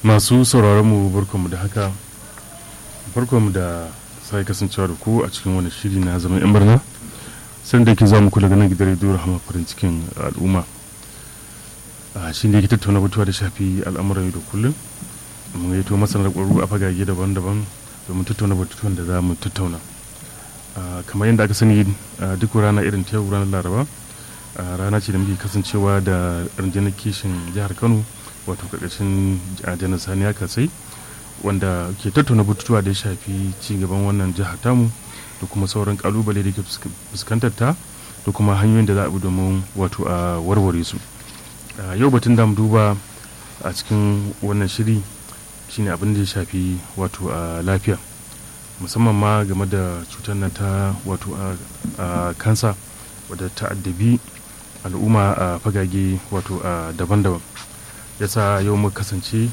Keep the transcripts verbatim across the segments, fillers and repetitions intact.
Masu sauraron mu barkanmu da haka, barkanmu da sai kasancewa da ku a cikin wani shiri na zaman yan barna, sai da ke za mu kula ganin gidan rediyo Rahama farin cikin al'umma. A shi ne ke tattauna batuwa da shafi al'amuran yau da kullum, mun gaito masana ƙwararru a fagage daban-daban domin tattauna batutuwan da za mu tattauna. Kamar yadda aka sani duk rana irin ta yau ranar Laraba, rana ce da muke kasancewa da rundunar kishin jihar Kano, wato karkashin janar Sani Kasai, wanda ke tattauna batutuwa da ya shafi cigaban wannan jihar tamu da kuma sauran kalubale da ke fuskantar ta da kuma hanyoyin da za a bi domin wato a warware su. Yau batun da mu duba a cikin wannan shiri shine abin da ya shafi wato a lafiya, musamman ma game da cutar nan ta wato a kansa wadda ta addabi al'umma a fagage wato a daban-daban. Yasa yau muka kasance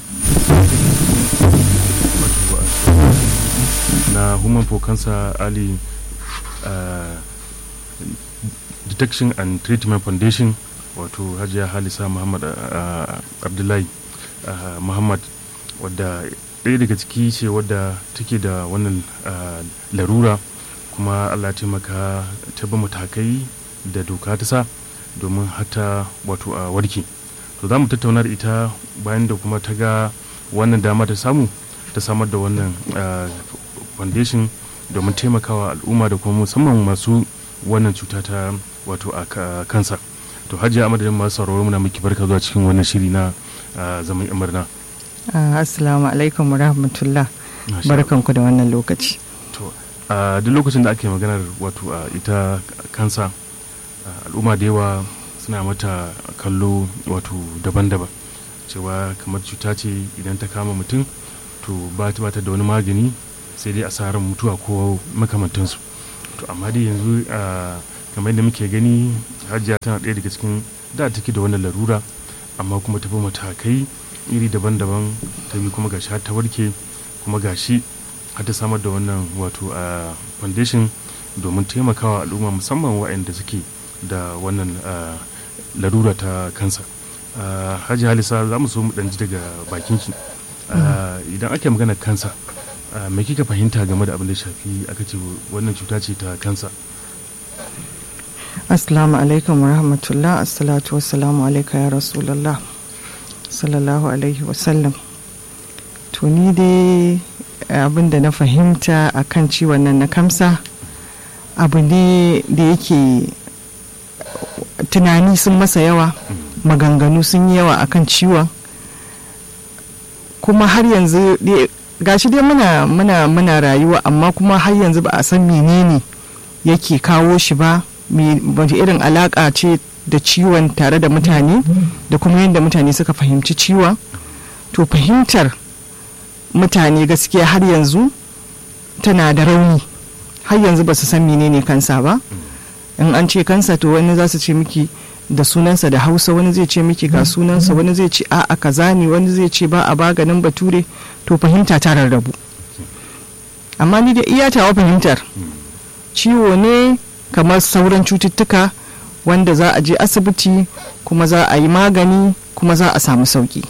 na Human for Cancer Early uh, Detection and Treatment Foundation, wato Hajiya Halisa Muhammad uh, Abdullahi uh, Muhammad, wadda ɗaya daga ciki ce wadda take da wannan uh, larura, kuma Allah ya taimaka ta bi matakai da doka ta sa domin hata wato a uh, warke. To za mu tattauna da ita bayan da kuma ta ga wannan dama ta samu ta samar da wannan foundation domin taimakawa al'umma da kuma musamman masu wannan cuta ta wato a kansa. To Hajiya Amadadin masu sauraro muna miki barka zuwa cikin wannan shiri na zaman yan murna. Assalamu alaikum wa rahmatullah, barkanku da wannan lokaci. To a duk lokacin da ake maganar wato ita kansa, al'umma da yawa suna mata kallo wato daban-daban, cewa kamar cuta ce idan ta kama mutum to ba ta da wani magani sai dai asarar mutuwa ko makamantansu. To amma dai yanzu kamar yadda muke gani, Hajiya tana ɗaya daga cikin da take da wannan larura, amma kuma ta bi matakai iri daban-daban, ta bi kuma gashi har ta warke, kuma gashi har ta samar da wannan wato a foundation domin taimakawa al'umma musamman waɗanda suke da wannan larura ta kansa. Hajji Halisa, za mu so mu ɗanji daga bakinki, idan ake magana kansa, me kika fahimta game da abin da shafi aka ce wannan cuta ce ta kansa? Assalamu alaikum wa rahmatullah, assalatu wassalamu alaika ya rasulallah sallallahu alaihi wasallam. To ni dai abin da na fahimta a kan ciwon nan na kamsa, abu ne da yake tunani sun masa yawa, maganganu sun yi yawa akan ciwon, kuma har yanzu gashi dai muna muna muna rayuwa, amma kuma har yanzu ba a san menene yake kawo shi ba, wace irin alaka ce da ciwon tare da mutane da kuma yadda mutane suka fahimci ciwon. To fahimtar mutane gaskiya har yanzu tana da rauni, har yanzu ba su san menene kansa ba. In an ce kansa, to wani za su ce miki da sunansa da Hausa, wani zai ce miki ga sunansa, wani zai ce a'a kaza ne, wani zai ce ba a baganin bature. To fahimta ta rarrabu, amma ni da iya tawa fahimtar ciwo ne kamar sauran cututtuka wanda za a je asibiti kuma za a yi magani kuma za a samu sauki.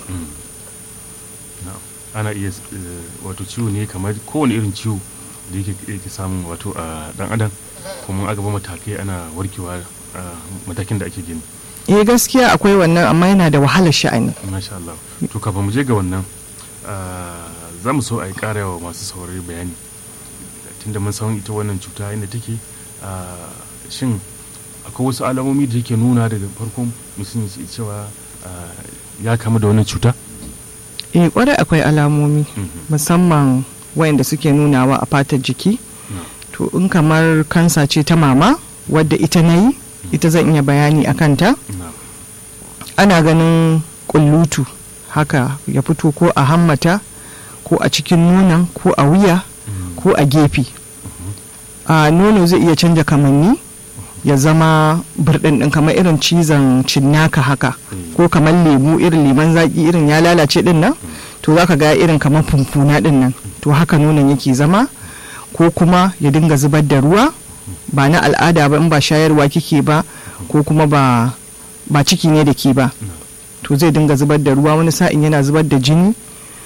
Ana iya wato ciwo ne kamar kowane irin ciwo da yake samun wato a dan adam, kuma aka ba matakai ana warkewa a matakin da ake gani. Eh gaskiya akwai wannan, amma yana da wahalar sha'ani. Masha Allah. To kafin mu je ga wannan, za mu so a yi ƙara wa masu saurari bayani, tunda mun san ita wannan cuta inda take, shin akwai wasu alamomi da yake nuna daga farkon mutum cewa ya kama da wannan cuta? Eh kwarai akwai alamomi, musamman wayanda suke nunawa a fatar jiki. To in kamar kansa ce ta mama wadda ita na yi, ita zan iya bayani a kanta. Ana ganin kullutu haka ya fito ko a hammata ko a cikin nonon ko a wuya ko a gefe. A nono zai iya canja kamanni ya zama birɗin ɗin kamar irin cizon cinnaka haka, ko kamar lemu, irin leman zaƙi irin ya lalace ɗin nan, to za ka ga irin kamar funfuna ɗin nan, to haka nonon yake zama. Ko kuma ya dinga zubar da ruwa, ba na al'ada ba, in ba shayarwa kike ba, ko kuma ba ba ciki ne da ke ba, to zai dinga zubar da ruwa, wani sa'in yana zubar da jini,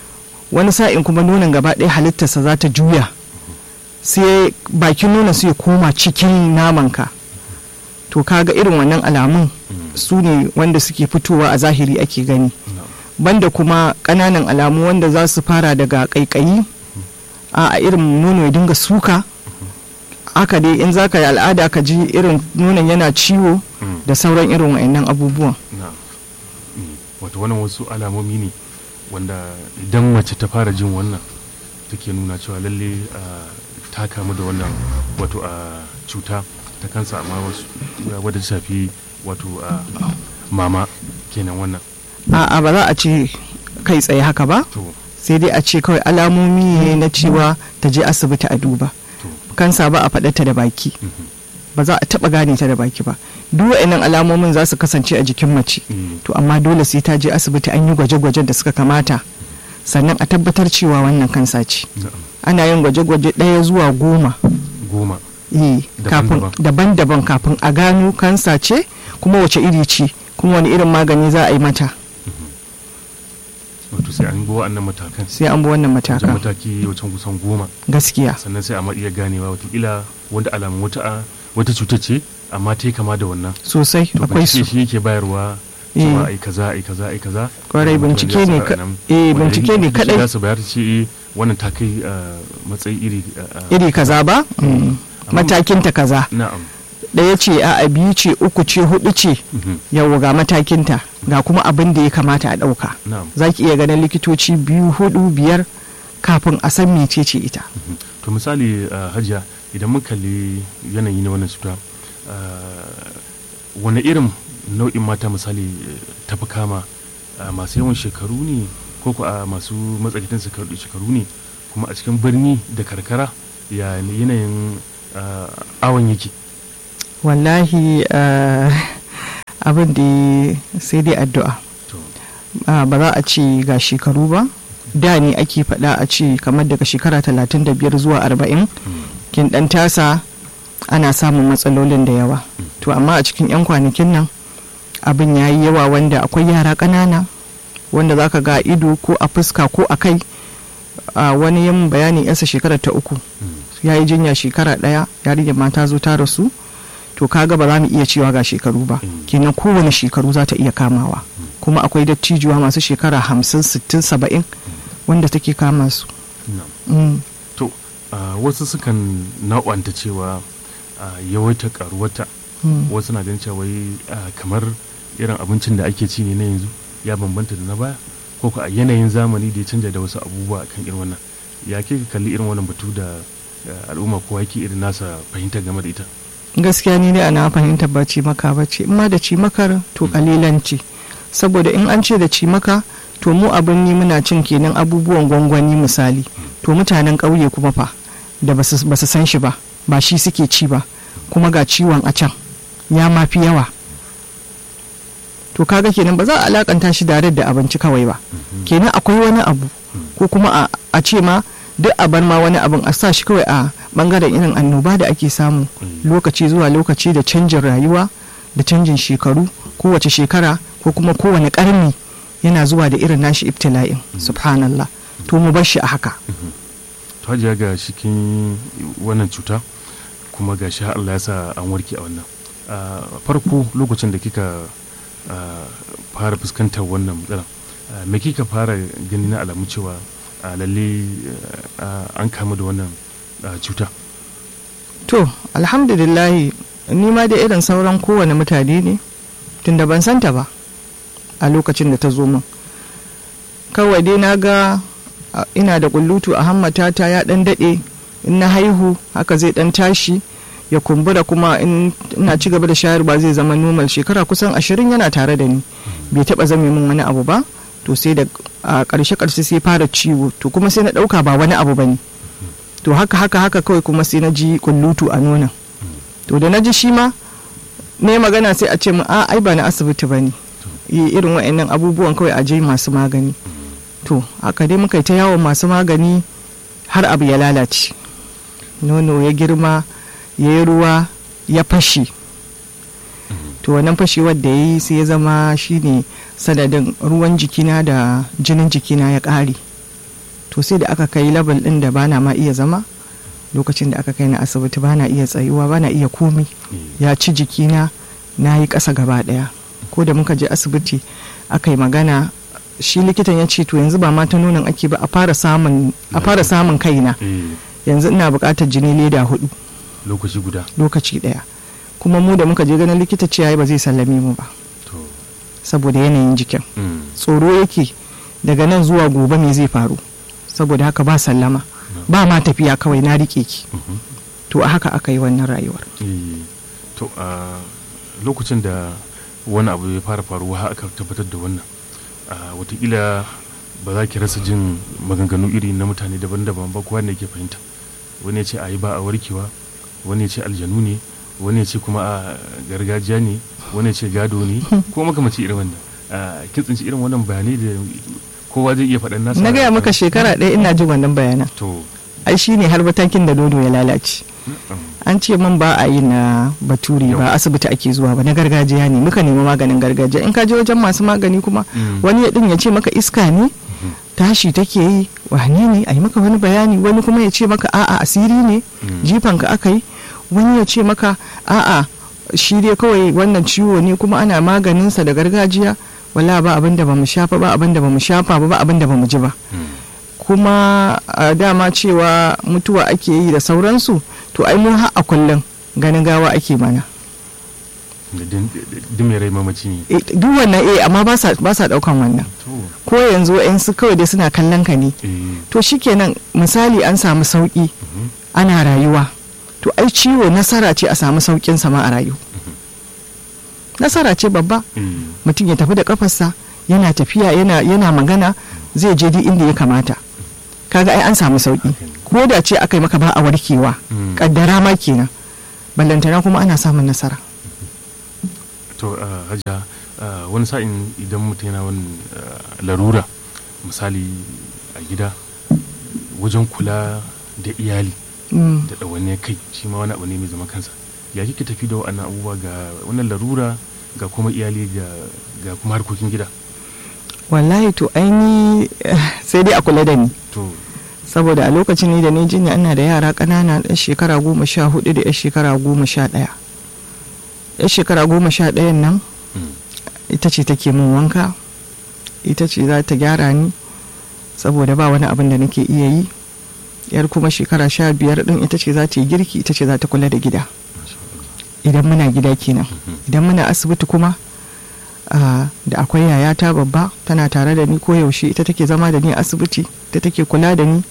wani sa'in kuma nonon gaba ɗaya halittarsa za ta juya sai bakin nonon su ya koma cikin namanka. To kaga irin wannan alamun su ne wanda suke fitowa a zahiri ake gani, banda kuma ƙananan alamu wanda za su fara daga ƙaiƙayi a irin nono ya dinga suka haka dai, in za ka yi al'ada ka ji irin nonon yana ciwo da sauran irin wa'annan abubuwan. Wato wannan wasu alamomi ne wanda idan mace ta fara jin wannan take nuna cewa lalle ta kamu da wannan wato a cuta ta kansa, amma wasu wadda shafi wato a mama kenan wannan. A'a ba za a ce kai tsaye haka ba, sai dai a ce kawai alamomi ne na cewa ta je asibiti a duba. Kansa ba a faɗarta da baki, ba za a taɓa gane ta da baki ba. Duk wa'annan alamomin za su kasance a jikin mace, to amma dole sai ta je asibiti an yi gwaje-gwajen da suka kamata sannan a tabbatar cewa wannan kansa ce. Ana yin gwaje-gwaje ɗaya zuwa goma goma daban-daban kafin a gano kansa ce kuma wace iri ce kuma wani irin magani za a yi mata. Wato sai an bi wannan matakan, sai an bi wannan matakan mataki wacan kusan goma gaskiya, sannan sai a ma iya ganewa watakila wanda alamun wata wata cuta ce amma ta yi kama da wannan sosai. Akwai su shi yake bayarwa cewa ai kaza ai kaza ai kaza. Kwarai bincike ne eh bincike ne kadai za su bayar ce wannan ta kai matsayi iri iri kaza ba, matakin ta kaza. Na'am. Ɗaya ce a biyu ce uku ce hudu ce, yau ga matakinta ga kuma abin da ya kamata a ɗauka. Za ki iya ganin likitoci biyu hudu biyar kafin a san mece ce ita. To misali Hajiya, idan mun kalli yanayi na wannan cuta, wani irin nau'in mata misali tafi kama, masu yawan shekaru ne ko ko a masu matsakaitan shekaru ne, kuma a cikin birni da karkara ya yanayin awon yake? Wallahi abin da sai dai addu'a, ba za a ce ga shekaru ba. Da ne ake faɗa a ce kamar daga shekara talatin da biyar zuwa arba'in kin ɗan tasa ana samun matsalolin da yawa. To amma a cikin 'yan kwanakin nan abin ya yi yawa, wanda akwai yara ƙanana wanda za ka ga ido ko a fuska ko a kai. Wani yin bayanin yasa shekara ta uku ya yi jinya shekara ɗaya, yarinyar ma ta zo ta rasu. To kaga ba za mu iya cewa ga shekaru ba, kenan kowane shekaru za ta iya kamawa, kuma akwai dattijuwa masu shekara hamsin sittin saba'in wanda take kama su. To wasu sukan nau'anta cewa yawaita karuwata, wasu na ganin cewa kamar irin abincin da ake ci ne na yanzu ya bambanta da na baya, ko ko a yanayin zamani da ya canja da wasu abubuwa kan irin wannan. Ya ke kalli irin wannan batu da al'umma kowa yake irin nasa fahimta game da ita? Gaskiya ni dai ana fahimtar ba cimaka ba ce, in ma da cimakar to kalilan ce, saboda in an ce da cimaka to mu abin ni muna cin kenan abubuwan gwangwani misali, to mutanen ƙauye kuma fa da ba su san shi ba ba shi suke ci ba, kuma ga ciwon a can ya ma fi yawa. To kaga kenan ba za a alakanta shi da da abinci kawai ba, kenan akwai wani abu, ko kuma a ce ma duk a bar ma wani abin a sa shi kawai a bangaren irin annoba da ake samu lokaci zuwa lokaci da canjin rayuwa da canjin shekaru, kowace shekara ko kuma kowane karni yana zuwa da irin nashi ibtila'in. Subhanallah. To mu bar shi a haka. To Hajiya, ga cikin wannan cuta kuma ga shi Allah ya sa an warke a wannan, farko lokacin da kika fara fuskantar wannan matsala, me kika fara gani na alamu cewa lalle an kamu da wannan cuta? To alhamdulillahi, ni ma da irin sauran kowane mutane ne, tunda ban santa ba a lokacin da ta zo min. Kawai dai na ga ina da kullutu a hammata ta ya dan dade, in na haihu haka zai dan tashi ya kumbura, kuma in ina ci gaba da shayarwa zai zama normal. Shekara kusan ashirin yana tare da ni, bai taba zame min wani abu ba. To sai da a ƙarshe ƙarshe sai fara ciwo, to kuma sai na ɗauka ba wani abu bane. To haka haka haka kawai kuma sai na ji kullutu a nonon. To da na ji shi ma ne magana sai a ce mu a ai ba na asibiti bane, irin wa'annan abubuwan kawai a je masu magani. To haka dai muka yi ta yawon masu magani har abu ya lalace, nono ya girma ya yi ruwa ya fashe. To wannan fashewar da ya yi sai ya zama shine sanadin ruwan jikina da jinin jikina ya ƙare. to sai da aka kai level din da bana ma iya zama. Lokacin da aka kai na asibiti bana iya tsayuwa, bana iya komi, ya ci jikina, na yi ƙasa gaba ɗaya. Ko da muka je asibiti aka yi magana, shi likitan ya ce to yanzu ba ma ta nonon ake ba, a fara samun a fara samun kaina. Yanzu ina buƙatar jini leda hudu lokaci guda lokaci ɗaya. Kuma mu da muka je ganin likita ce yayi ba zai sallame mu ba saboda yanayin jikin. Tsoro yake daga nan zuwa gobe me zai faru, saboda haka ba sallama, ba ma tafiya, kawai na rike ki. To a haka aka yi wannan rayuwar. To a lokacin da wani abu ya fara faruwa aka tabbatar da wannan, watakila ba za ki rasa jin maganganu iri na mutane daban-daban ba, kowa ne ke fahimta. Wani ya ce a yi ba a warkewa, wani ya ce aljanu ne, wani ya ce kuma a gargajiya ne, wani ya ce gado ne, ko makamaci irin wannan. Kin tsinci irin wannan bayanai da kowa zai iya faɗan nasa? Na gaya maka shekara ɗaya ina jin wannan bayanan. To ai shi ne har batakin da dodo ya lalace. An ce man ba a yi na baturi, ba asibiti ake zuwa ba, na gargajiya ne. Muka nemi maganin gargajiya. In ka je wajen masu magani kuma wani ya din ya ce maka iska ne, tashi take yi, wane ne, a yi maka wani bayani. Wani kuma ya ce maka a'a asiri ne, jifanka aka yi. Wani ya ce maka a'a shi dai kawai wannan ciwo ne kuma ana maganinsa da gargajiya. Wala ba abin da ba mu shafa ba, abin da ba mu shafa ba, ba abin da ba mu ji ba. Kuma a dama cewa mutuwa ake yi da sauransu, to ai mun har a kullum ganin gawa ake mana. Duk mai rai mamaci ne. Duk wannan eh amma ba sa daukan wannan. Ko yanzu wa'yansu kawai dai suna kallon ka ne. To shikenan misali an samu sauki, ana rayuwa. To ai ciwo nasara ce a samu saukin sama a rayu. Nasara ce babba. Mutum ya tafi da kafarsa, yana tafiya, yana yana magana, zai je duk inda ya kamata. Kaga ai an samu sauki. Ko da ce aka yi maka ba a warkewa, kaddara ma kenan. Ballantana kuma ana samun nasara. To Hajiya, wani sa'in idan mutum yana wani larura, misali a gida, wajen kula da iyali da ɗawainiyar kai, shi ma wani abu ne mai zama kansa. Ya kike tafi da wa'annan abubuwa ga wannan larura, ga kuma iyali, ga kuma harkokin gida? Wallahi to aini sai dai a kula da ni. Saboda a lokacin ni da ni jinya ina da yara ƙanana ɗan shekara goma sha hudu da ɗan shekara goma sha ɗaya. Ɗan shekara goma sha ɗayan nan ita ce take min wanka, ita ce za ta gyara ni saboda ba wani abin da nake iya yi. Yar kuma shekara sha biyar ɗin ita ce za ta yi girki, ita ce za ta kula da gida. Idan muna gida kenan. Idan muna asibiti kuma da akwai yayata babba tana tare da ni koyaushe, ita take zama da ni a asibiti, ita take kula da ni.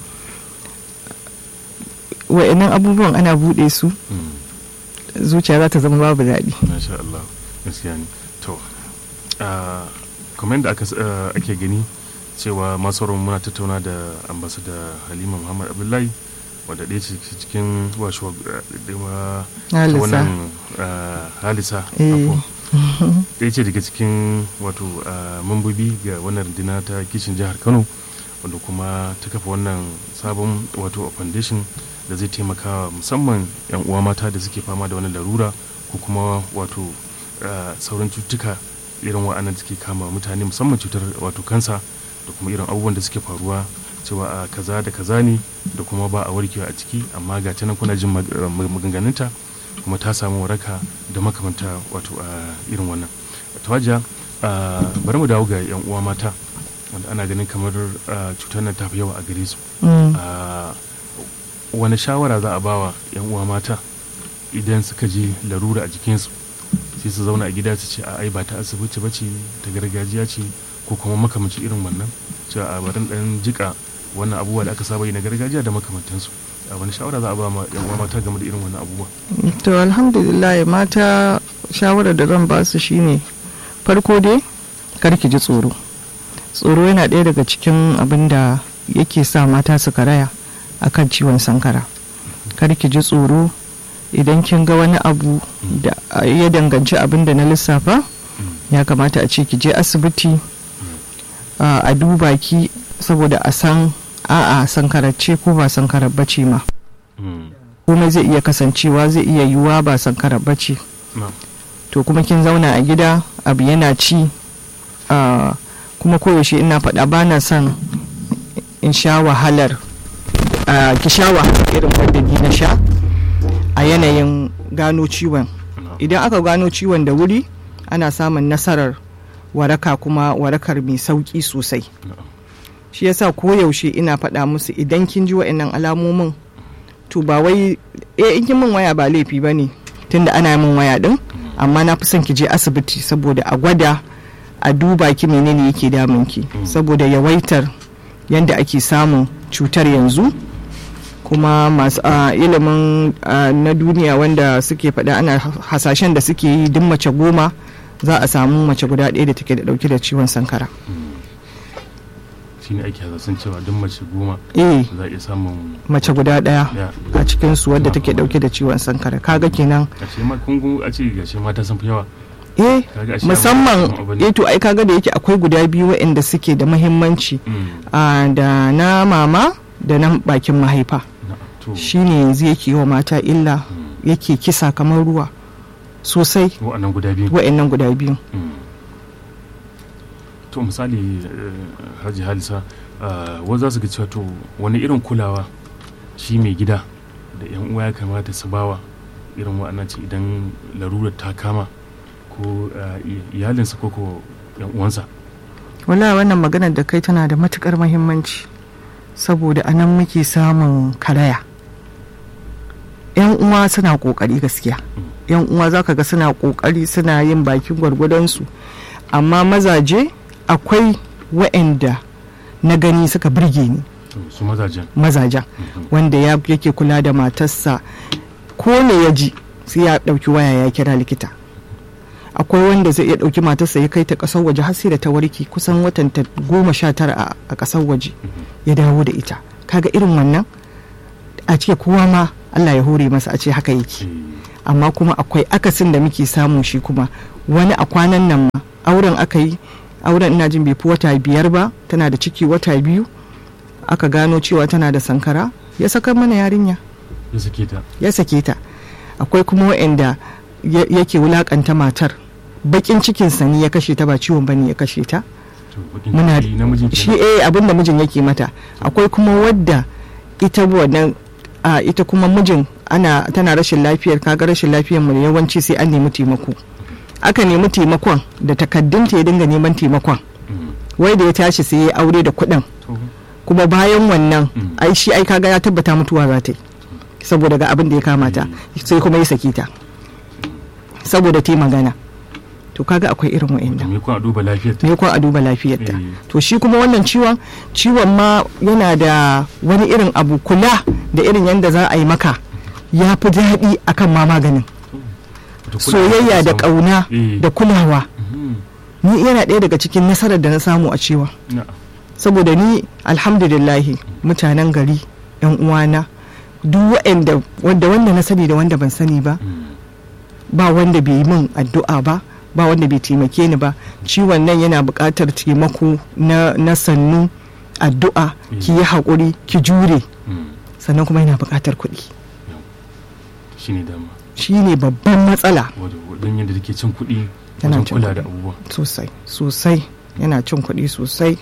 Wa'annan abubuwan ana buɗe su, zuciya za ta zama babu daɗi. Masha Allah, gaskiya ne. To, kamar yadda ake gani cewa masu muna tattauna da ambasada Halima Muhammad Abdullahi, wadda ɗaya ce cikin washe wannan halisa ɗaya ce daga cikin wato mambobi ga wannan rundina ta kishin jihar Kano, wanda kuma ta kafa wannan sabon wato foundation da zai taimaka musamman yan uwa mata da suke fama da wani larura ko kuma wato sauran cututtuka irin wa'annan da suke kama mutane, musamman cutar wato kansa da kuma irin abubuwan da suke faruwa cewa a kaza da kaza ne da kuma ba a warkewa a ciki, amma ga ta nan kuna jin maganganunta kuma ta samu waraka da makamanta wato a irin wannan. Tawaja, bari mu dawo ga yan uwa mata wanda ana ganin kamar cutar nan ta fi yawa a gare su. Wani shawara za a bawa yan uwa mata idan suka je larura a jikinsu, sai su zauna a gida su ce a ai ba ta asibiti ba ce, ta gargajiya ce, ko kuma makamanci irin wannan, cewa a barin dan jika wannan abubuwa da aka saba yi na gargajiya da makamantansu. Wani shawara za a ba ma yan uwa mata game da irin wannan abubuwa? To alhamdulillah, mata shawarar da zan ba su shine, farko dai kar ki ji tsoro. Tsoro yana ɗaya daga cikin abin da yake sa mata su karaya akan ciwon sankara. Kar ki ji tsoro idan kin ga wani abu da ya danganci abin da na lissafa, ya kamata a ce ki je asibiti a duba ki, saboda a san a'a sankarar ce ko ba sankarar bace ma. Komai zai iya kasancewa, zai iya yiwuwa ba sankarar bace. To kuma kin zauna a gida abu yana ci, kuma koyaushe ina faɗa ba na son in sha wahalar uh, ki sha wahalar irin wanda ni na sha a yanayin gano ciwon. Idan aka gano ciwon da wuri ana samun nasarar waraka, kuma warakar mai sauki sosai. Shi yasa koyaushe ina faɗa musu idan kin ji wa'annan alamomin to ba wai eh in kin min waya ba laifi bane tunda ana min waya din, amma na fi son ki je asibiti saboda a gwada a duba ki menene yake damun ki, saboda yawaitar yanda ake samun cutar yanzu. Kuma masu uh, ilimin uh, na duniya wanda suke faɗa ana hasashen da suke yi duk mace goma za a samu mace guda ɗaya da take da ɗauke da ciwon sankara. Shi ne ake hasashen cewa duk mace goma eh za a iya samun mace guda ɗaya a cikin su wadda take ɗauke da ciwon sankara. Kaga kenan a ce ma kungu a ce gashi mata sun fi yawa. eh musamman eh to ai kaga da yake akwai guda biyu waɗanda suke da muhimmanci uh, da na mama da na bakin mahaifa. Shi ne yanzu yake yi wa mata illa, yake kisa kamar ruwa sosai wa'annan guda biyu wa'annan guda biyu to misali Hajji Halisa wa za su ga cewa to wani irin kulawa shi mai gida da yan uwa ya kamata su bawa irin wa'annan ce idan larurar ta kama ko iyalinsa ko ko yan uwansa? wallahi wannan maganar da kai tana da matukar muhimmanci, saboda anan muke samun karaya. yan uwa suna kokari gaskiya, yan uwa zaka ga suna kokari, suna yin bakin gwargwadon su, amma mazaje akwai waɗanda na gani suka burge ni, su mazajen mazajen wanda ya yake kula da matarsa ko ne ya ji sai ya dauki waya ya kira likita. Akwai wanda zai iya dauki matarsa ya kai ta kasar waje har sai da ta warke kusan watan ta goma sha tara a kasar waje ya dawo da ita. Kaga irin wannan a ce kowa ma Allah ya hore masa a ce haka yake, amma kuma akwai akasin da muke samu shi kuma wani a kwanan nan ma auren aka yi, auren ina jin bai fi wata biyar ba, tana da ciki wata biyu aka gano cewa tana da sankara, ya saka mana yarinya ya sake ta ya sake ta. Akwai kuma waɗanda yake wulakanta matar, bakin cikin sani ya kashe ta ba ciwon bane ya kashe ta. Muna shi eh abin da mijin yake mata. Akwai kuma wadda ita wannan a ita kuma mijin ana tana rashin lafiyar, kaga rashin lafiyar mu yawanci sai an nemi taimako. Aka nemi taimakon da takaddunta ya dinga neman taimakon, wai da ya tashi sai ya aure da kuɗin, kuma bayan wannan ai shi ai kaga ya tabbata mutuwa za ta yi saboda ga abin da ya kamata, sai kuma ya saki ta saboda ta magana. To kaga akwai irin wa'annan me kun a duba lafiyarta me kun a duba lafiyarta to shi kuma wannan ciwon ciwon ma yana da wani irin abu, kula da irin yanda za a yi maka ya fi daɗi akan ma maganin. Soyayya da ƙauna da kulawa ni yana ɗaya daga cikin nasarar da na samu a ciwon, saboda ni alhamdulillahi mutanen gari yan uwana duk wa'anda wanda wanda na sani da wanda ban sani ba, ba wanda bai yi min addu'a ba, ba wanda bai taimake ni ba. Ciwon nan yana buƙatar taimako na, na sannu, addu'a, ki yi haƙuri, ki jure, sannan kuma yana buƙatar kuɗi. Shi ne dama, shi ne babban matsala. Wajen yadda take cin kuɗi wajen kula da abubuwa sosai sosai, yana cin kuɗi sosai.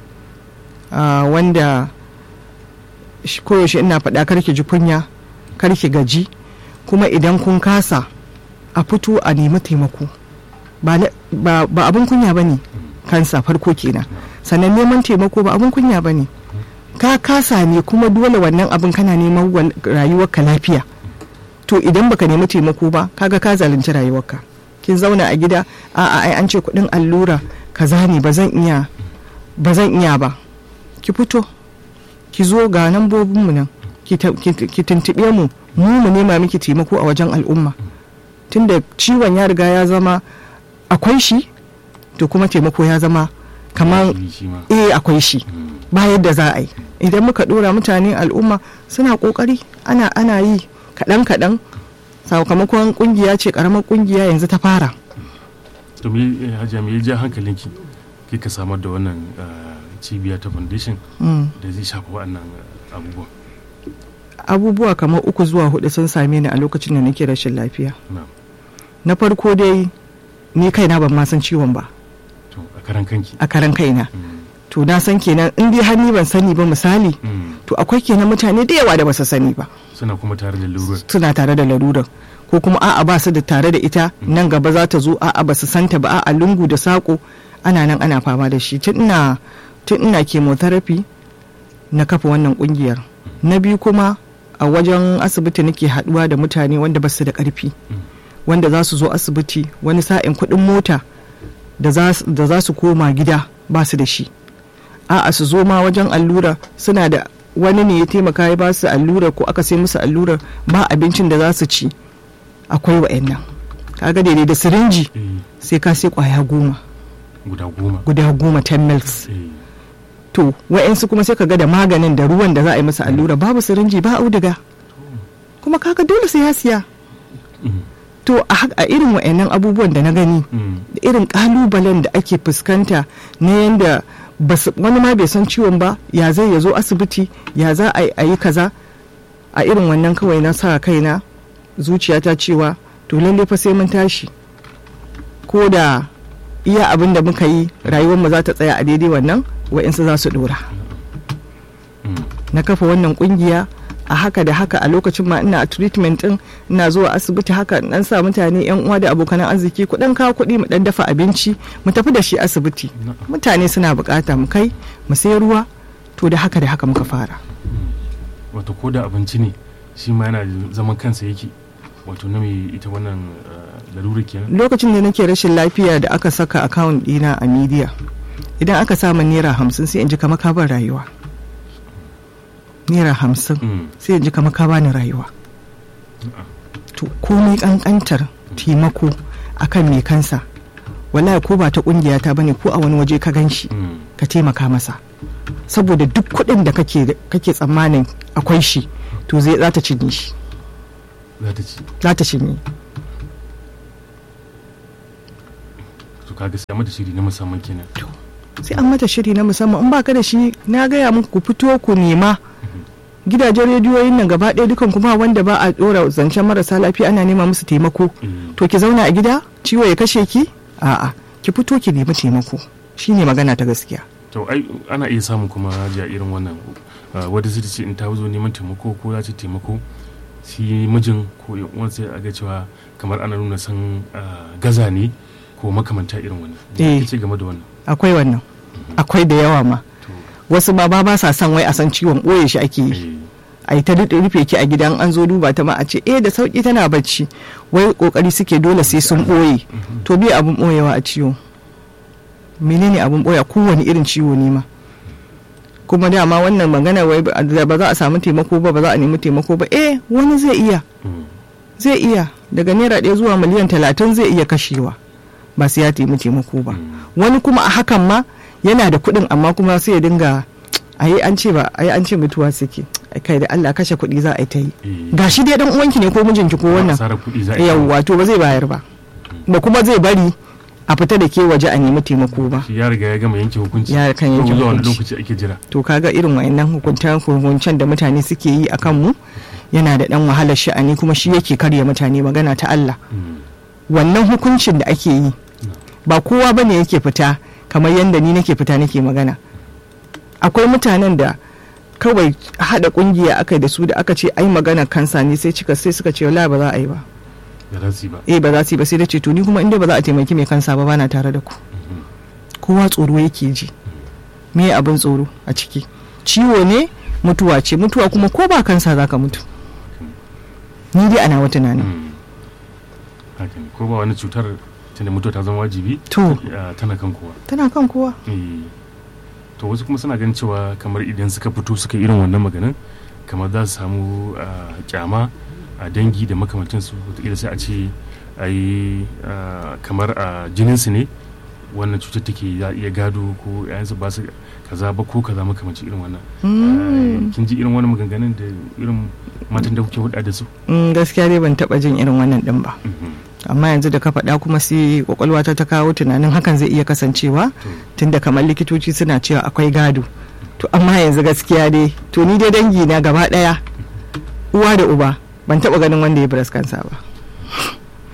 Uh, wanda koyaushe ina faɗa karki ji kunya, karki gaji, kuma idan kun kasa a fito a nemi taimako. Ba, ba, ba abin kunya ba ne kansa farko kenan, sannan neman taimako ba abin kunya ba ne. Ka kasa ne kuma dole wannan abin kana neman rayuwarka lafiya, to idan baka nemi taimako ba kaga ka zalunci rayuwarka. Kin zauna a gida a'a ai an ce kuɗin allura kaza ne ba zan iya ba zan iya ba, ki fito ki zo ga lambobinmu nan ki tuntuɓe mu mu mu nema miki taimako a wajen al'umma, tunda ciwon ya riga ya zama akwai shi, to kuma taimako ya zama kamar eh akwai shi, ba yadda za a yi. Idan muka dora mutane al'umma suna kokari ana ana yi kaɗan kaɗan, sakamakon kungiya ce, karamar kungiya yanzu ta fara. To me Hajiya me ya ja hankalinki kika samar da wannan cibiya ta foundation da zai shafa wannan abubuwa? Abubuwa kamar uku zuwa hudu sun same ni a lokacin da nake rashin lafiya. Na farko dai ni kaina ban ma san ciwon ba. To a karan kanki? A karan kaina. to na san kenan in dai har ni ban sani ba misali Mm. to akwai kenan mutane da yawa da ba su sani ba suna kuma tare da lalurar. suna tare da larurar ko kuma a'a ba su da tare da ita nan gaba za ta zo a'a ba su santa ba a'a lungu da sako ana nan ana fama da shi tun ina tun ina chemotherapy na kafa wannan kungiyar. Na biyu kuma a wajen asibiti nake haduwa da mutane wanda ba su da karfi wanda za su zo asibiti wani sa'in kuɗin mota da za su koma gida ba su da shi, a'a su zo ma wajen allura suna da wani ne ya taimaka ya ba su allura ko aka sai musu allurar ba abincin da za su ci. Akwai wa'annan kaga daidai da sirinji Eh, sai ka sai kwaya goma guda goma. guda goma ten mils. Eh, To wa'ansu kuma sai ka ga da maganin da ruwan da za a yi masa allura babu sirinji ba auduga kuma kaga dole sai ya siya. mm, To a hak- a irin wa'annan abubuwan da na gani mm, da irin kalubalen da ake fuskanta na yanda basu- wani ma bai san ciwon ba ya zai ya zo asibiti ya za a yi- a yi kaza a irin wannan kawai na sa kaina zuciyata cewa to lalle fa sai mun tashi ko da iya abin da muka yi rayuwarmu za ta tsaya a daidai wannan wa'insu za su dora. mm. Na kafa wannan kungiya a haka da haka a lokacin ma ina a treatment din ina zuwa asibiti haka dan sa mutane yan uwa da abokan arziki ku dan kawo kuɗi mu dan dafa abinci mu tafi da shi asibiti mutane suna bukata mu kai mu sai ruwa to da haka da haka muka fara. Wato ko da abinci ne shi ma yana zaman kansa yake, wato na mai ita wannan uh, lalurar kenan. Lokacin da nake rashin lafiya da aka saka account dina a media idan aka sa min naira hamsin sai in ji kamar ka ban rayuwa. Naira hamsin Mm. sai in ji kamar ka bani rayuwa. To komai kankantar taimako akan mai kansa wallahi ko ba ta kungiya ta bane ko a wani waje ka ganshi Mm. ka taimaka masa saboda duk kuɗin da kake kake tsammanin akwai shi to zai za ta cinye shi Za ta ci. za ta cinye. To kaga sai mata shiri na musamman kenan. Sai an mata shiri na musamman in baka da shi na gaya muku ku fito ku nema gidajen rediyoyin nan gaba ɗaya dukan kuma wanda ba a ɗora zancen marasa lafiya ana nema musu taimako. Mm. To ki zauna a gida ciwo ya kashe ki a'a ki fito ki nemi taimako shine magana ta gaskiya. To ai ana iya samun kuma ja irin wannan uh, wadda zai ce in ta zo neman taimako ko za ta taimako shi mijin ko yan uwan sai a ga cewa kamar ana nuna san uh, gaza ne ko makamanta irin wannan. Eh. Me ce game da wannan? Akwai wannan akwai da yawa ma To wasu ma ba ba sa son wai a san ciwon ɓoye shi ake yi eh, a yi ta rufe ki a gidan an zo duba ta ma a ce eh da sauki tana bacci wai kokari suke dole sai sun ɓoye to bi abun ɓoyewa a ciwo menene abun ɓoye kowane irin ciwo ne ma kuma dama wannan magana wai ba ba za a samu taimako ba ba za a nemi taimako ba eh wani zai iya mm, zai iya daga naira ɗaya zuwa miliyan talatin zai iya kashewa ba sai ya taimi taimako ba wani kuma a hakan ma yana da kuɗin amma kuma sai ya dinga ayi an ce ba ayi an ce mutuwa suke ai kai da Allah kashe kuɗi za a yi ta yi eh, gashi dai dan uwanki ne ko mijinki ko wannan asarar kuɗi za a yi. yawwa to ba zai bayar ba ba kuma zai bari a fita da ke waje a nemi taimako ba Shi ya riga ya gama yanke hukunci. Ya kan yanke Ko zuwa wani hukunci. lokaci ake jira. to kaga irin wayannan hukuntan hukuncen da mutane suke yi akan mu yana da dan wahalar sha'ani kuma shi yake karya mutane magana ta Allah. Mm. Wannan hukuncin da ake yi ba kowa bane yake fita kamar yadda ni nake fita nake magana. Akwai mutanen da kawai hada kungiya aka da su da aka ce ai magana kansa ne sai cika sai suka ce wallahi ba za a yi ba Da za su yi ba. eh ba za su yi ba sai da ce to ni kuma inda ba za a taimaki mai kansa ba bana tare da ku. Kowa tsoro yake ji me abin tsoro a ciki ciwo ne mutuwa ce mutuwa kuma ko ba kansa zaka mutu ni dai ana wata tunanin. Mm. Haka ne. Ko ba wani cutar tunda mutuwa ta zama wajibi To. uh, tana kan kowa. Tana kan kowa. Eh, to wasu kuma suna ganin cewa kamar idan suka fito suka irin wannan maganin kamar za su samu ah, kyama a dangi da makamancinsu wataƙila sai a ce a yi kamar a jininsu ne wannan cutar take za a iya gado ko yayansu ba su kaza ba ko kaza makamancin irin wannan. Ah, kin ji irin wannan maganganun da irin matan da kuke hulɗa da su? Mm, gaskiya dai ban taɓa jin irin wannan ɗin ba. amma yanzu da ka faɗa kuma sai kwakwalwata ta kawo tunanin hakan zai iya kasancewa tunda kamar likitoci suna cewa akwai gado to amma yanzu gaskiya dai to ni dai dangi na gaba ɗaya uwa da uba ban taɓa ganin wanda ya breast cancer ba.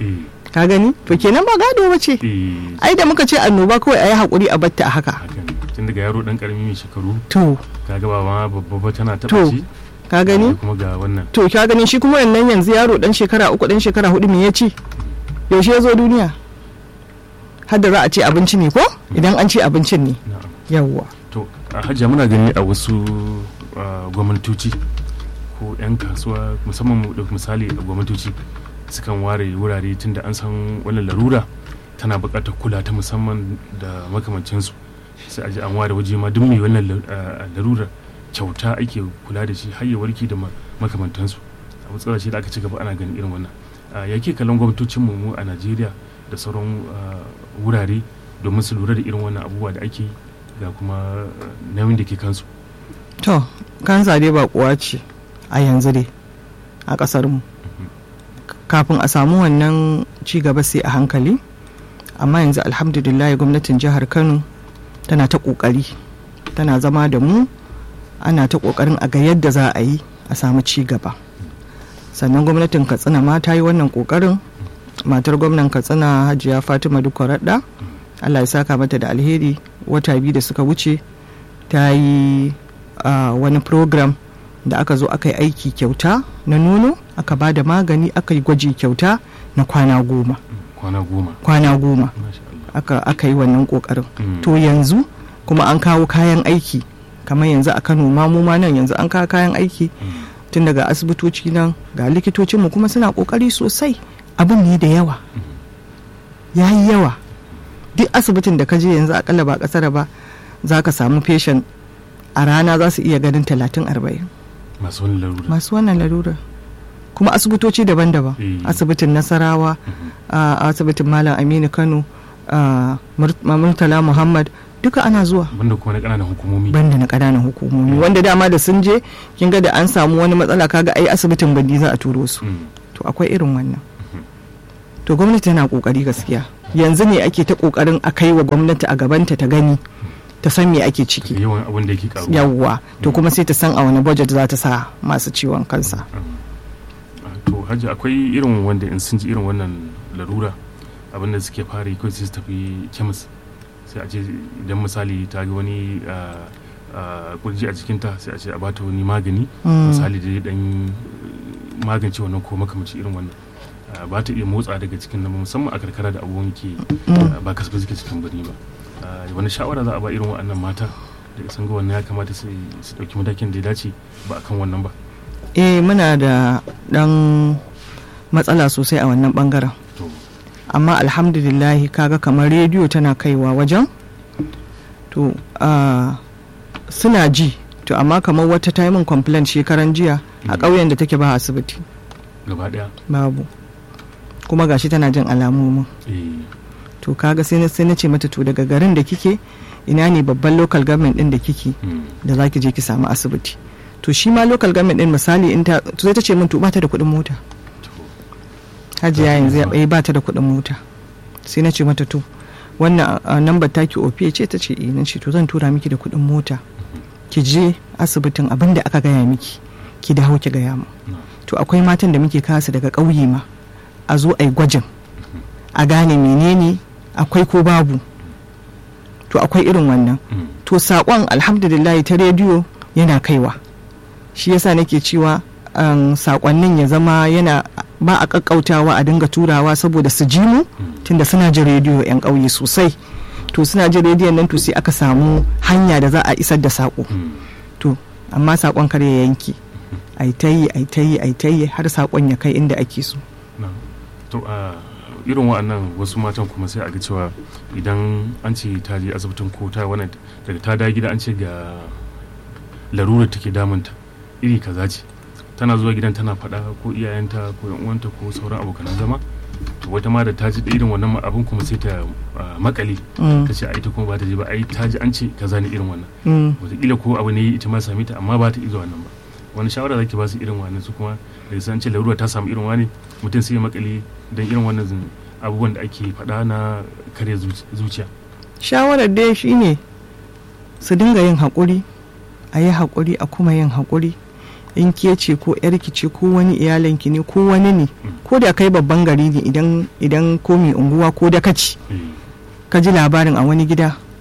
ka gani to kenan ba gado ba ce ai da muka ce annoba kawai a yi haƙuri a batta a haka tun daga yaro dan karami mai shekaru to kaga ba ma babba tana To, taba shi ka gani kuma ga wannan to ka gani shi kuma wannan yanzu yaro dan shekara uku dan shekara hudu me ya ci yaushe ya zo duniya har da za a ce abinci ne ko idan an ce abincin ne na'am yawwa to a hajja muna gani a wasu ah, gwamnatoci ko 'yan kasuwa musamman mu ɗauki misali a gwamnatoci sukan ware wurare tun da an san wannan larura tana buƙatar kula ta musamman da makamancinsu sai a ji an ware waje ma duk mai wannan la- ah, larura kyauta ake kula da shi har ya warke da ma- makamantansu a matsala ce da aka ci gaba ana ganin irin wannan Ah, ya ke kallon gwamnatocinmu mu a najeriya da sauran ah, wurare domin su lura da irin wannan abubuwa da ake yi ga kuma ah, nauyin da ke kansu. to kansa dai ba kuwa ce a yanzu dai a kasar mu kafin a samu wannan ci gaba sai a hankali amma yanzu alhamdulillah gwamnatin jihar Kano tana ta kokari tana zama da mu ana ta kokarin a ga yadda za a yi a samu ci gaba sannan gwamnatin Katsina ma ta yi wannan kokarin matar gwamnan Katsina Hajiya Fatima Dukwaradda Allah ya saka mata da alheri wata biyu da suka wuce ta yi uh, wani program da aka zo aka yi aiki kyauta na nono aka ba da magani aka yi gwaji kyauta na kwana goma kwana goma kwana goma Masha Allah. aka, aka yi wannan kokarin Mm. to yanzu kuma an kawo kayan aiki kamar yanzu a Kano ma mu ma nan yanzu an kawo kayan aiki Mm. tun daga asibitoci nan ga likitocinmu kuma suna kokari sosai abin ne da yawa ya yi yawa duk asibitin da ka je yanzu akalla ba kasar ba za ka samu patient a rana za su iya ganin talatin arba'in masu wani larura masu wannan larura kuma asibitoci daban-daban Eh. asibitin Nasarawa Mhm. a asibitin Malam Aminu Kano a Mur- Murtala Muhammad duka ana zuwa banda kuma na ƙananan hukumomi banda na ƙananan hukumomi wanda dama da sun je kin ga da an samu wani matsala kaga ai asibitin bandi za a turo su Mm. to akwai irin wannan to gwamnati tana kokari gaskiya yanzu ne ake ta kokarin a kai wa gwamnati a gabanta ta gani ta san me ake da ciki yawan abin da yake karuwa yawwa to kuma sai ta san a wani budget za ta sa masu ciwon kansa Ah, to hajji akwai irin wanda in sun ji irin wannan larura abin da suke fara yi kawai sai su tafi kemis sai a ce idan misali ta ga wani ah, ah, kurji a jikinta sai a ce a bata wani magani Mm. misali da dan magance wannan ko makamanci irin wannan Ah, ba ta iya motsa daga cikin nan musamman a karkara da abubuwan ke ah, ba kasafai suke cikin birni ba Ah, wani shawara za a ba irin waɗannan mata da sun ga wannan ya kamata su su ɗauki matakin da ya dace ba akan wannan ba eh muna da dan matsala sosai a wannan bangaren to amma alhamdulillahi kaga kamar rediyo tana kaiwa wajen to ah, suna ji to amma kamar wata taimin complaint shekaran jiya a ƙauyen da take ba asibiti gaba ɗaya babu kuma gashi tana jin alamomin eh to kaga sai na sai na ce mata to daga garin da kike ina ne babban local government din da kike mm, da zaki je ki samu asibiti to shi ma local government din misali in ta to sai ta ce min to ba ta da kuɗin mota to hajiya yanzu ya bai ba ta da kuɗin mota sai na ce mata to wannan a number taki O P ce ta ce eh na ce to zan tura miki da kuɗin mota ki je asibitin abin da aka gaya miki ki dawo ki gaya mu no. to akwai matan da muke kasa daga ƙauye ma a zo a yi gwajin a gane menene akwai ko babu to akwai irin wannan mm, to saƙon alhamdulillah ta rediyo yana kaiwa shi yasa nake cewa um, saƙonnin ya zama yana ba a ƙaƙƙautawa a dinga turawa saboda su ji mu tunda suna jin rediyo 'yan ƙauye sosai to suna jin rediyon nan to sai aka samu hanya da za a isar da saƙo mm, to amma saƙon kar ya yanke ai ta yi ai ta yi ai ta yi har saƙon ya kai inda ake so no. to a irin wa'annan wasu matan kuma sai a ga cewa idan an ce ta je asibitin ko ta wannan daga ta da gida an ce ga larurar take damunta iri kaza ce tana zuwa gidan tana faɗa ko iyayenta ko yan uwanta ko sauran abokan zama to wata ma da ta ji irin wannan abin kuma sai ta ah, makale Mm, ta ce ai ta kuma ba ta je ba ai ta ji an ce kaza ne irin wannan mm. wataƙila ko abu ne ita ma sami ta amma ba ta izo wannan ba wani shawara zaki ba su irin wannan su kuma daga san ce larura ta samu irin wani mutum sai ya makale don irin wannan zin- abubuwan da ake faɗa na karya zuci- zuciya shawarar dai shine su dinga yin haƙuri a yi haƙuri a kuma yin haƙuri in ke ce ko yarki ce ko wani iyalanki ne ko wani ne ko da kai babban gari ne idan idan ko mai unguwa ko da kaci Eh, ka ji labarin a wani gida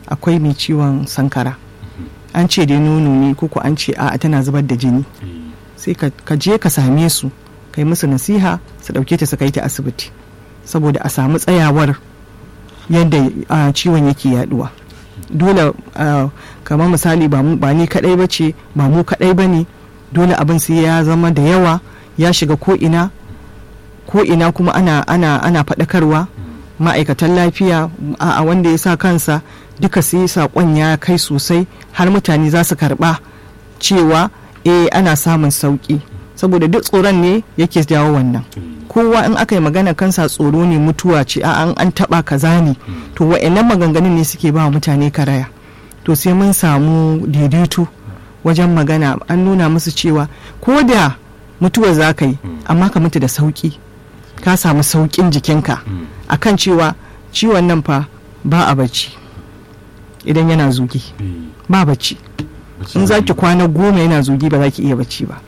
akwai mai ciwon sankara an ce dai nono ne koko an ce a tana zubar da jini sai ka je ka same su kai musu nasiha su dauke ta su kai ta asibiti saboda a samu tsayawar yadda ciwon yake yaduwa. Dole kamar misali ba ni kadai ba ce ba mu kadai ba ne, dole abin sai ya zama da yawa ya shiga ko ina ko ina kuma ana ana ana faɗakarwa ma'aikatan lafiya a wanda ya sa kansa duka sai saƙon ya kai sosai har mutane za su karɓa cewa eh ana samun sauƙi saboda duk tsoron ne yake jawo wannan. Kowa in aka yi magana kansa tsoro ne mutuwa ce a an an taɓa kaza ne to wa'annan maganganun ne suke ba mutane karaya. To sai mun samu daidaito wajen magana an nuna musu cewa ko da mutuwar za ka yi amma ka mutu da sauƙi ka samu sauƙin jikinka akan cewa ciwon nan fa ba a bacci idan yana zugi ba bacci in za ki kwana goma yana zugi ba za ki iya bacci ba.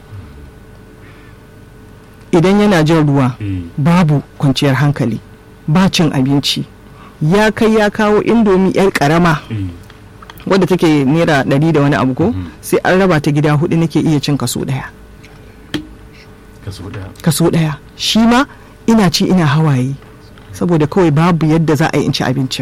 Idan yana jin ruwa babu kwanciyar hankali ba cin abinci ya kai ya kawo indomi yar karama wadda take naira ɗari da wani abu ko sai an raba ta gida hudu nake iya cin kaso daya kaso daya shi ma ina ci ina hawaye saboda kawai babu yadda za a yi in ci abincin.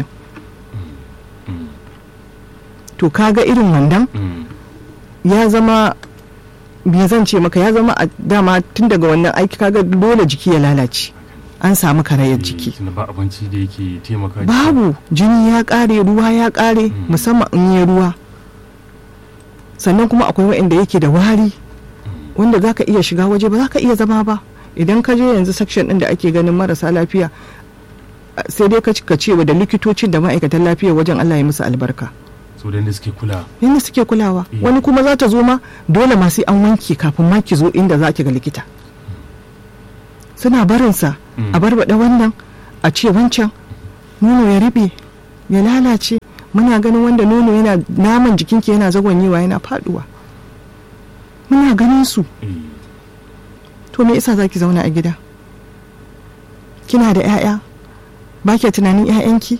To kaga irin wannan ya zama me zan ce maka ya zama a dama tun daga wannan aiki kaga dole jiki ya lalace an samu karayar jiki ba abinci da yake taimaka babu jini ya kare ruwa ya kare musamman in yi ruwa sannan kuma akwai wa'anda yake da wari wanda zaka iya shiga waje ba zaka iya zama ba idan ka je yanzu section din da ake ganin marasa lafiya sai dai ka ce da likitocin da ma'aikatan lafiya wajen Allah ya musu albarka so da suke kulawa yanda suke kulawa wani kuma za ta zo ma dole ma sai an wanke kafin ma ki zo inda za ki ga likita suna barinsa a barbaɗa wannan a ce wancan nono ya riɓe ya lalace muna ganin wanda nono yana naman jikinki yana zagwanyewa yana faduwa muna ganin su to me yasa zaki zauna a gida kina da 'ya'ya ba ke tunanin 'ya'yanki